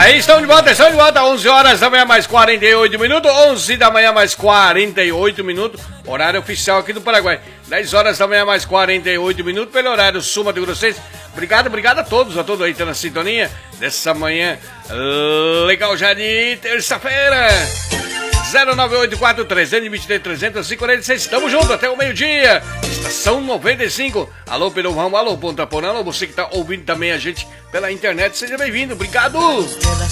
Aí estamos de volta, 11 horas da manhã mais 48 minutos, 11 da manhã mais 48 minutos, horário oficial aqui do Paraguai. 10 horas da manhã mais 48 minutos, pelo horário Sul Mato Grossense. Obrigado a todos aí que estão na sintonia dessa manhã legal já de terça-feira. 0984-323-346, estamos juntos até o meio-dia. Estação 95. Alô, Perovão, alô, Ponta Porã, alô, você que está ouvindo também a gente pela internet, seja bem-vindo, obrigado.